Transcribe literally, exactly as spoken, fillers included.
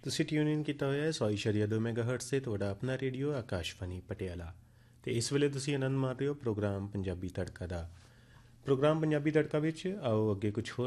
ਤੁਸੀਂ ਟਿਊਨ ਇਨ ਕੀਤਾ ਹੋਇਆ ਹੈ ਸੌ ਇਸ਼ਾਰੀਆ ਦੋ ਮੈਗਾ ਹਰਟਸ 'ਤੇ ਤੁਹਾਡਾ ਆਪਣਾ ਰੇਡੀਓ ਆਕਾਸ਼ਵਾਣੀ ਪਟਿਆਲਾ। ਅਤੇ ਇਸ ਵੇਲੇ ਤੁਸੀਂ ਆਨੰਦ ਮਾਰ ਰਹੇ ਹੋ ਪ੍ਰੋਗਰਾਮ ਪੰਜਾਬੀ ਤੜਕਾ ਦਾ। ਪ੍ਰੋਗਰਾਮ ਪੰਜਾਬੀ ਤੜਕਾ ਵਿੱਚ ਆਓ ਅੱਗੇ ਕੁਛ ਹੋਰ